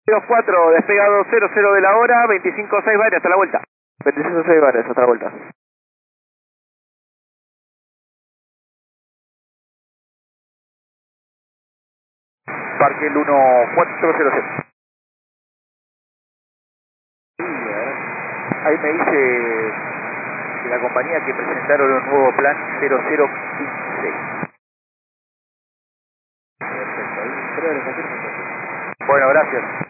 24, despegado 00 de la hora, 25.6 varios, hasta la vuelta. 25.6 varios, hasta la vuelta. Parque el 1407. Ahí me dice de la compañía que presentaron un nuevo plan 0015. Perfecto, ahí creo que le confirmo. Bueno, gracias.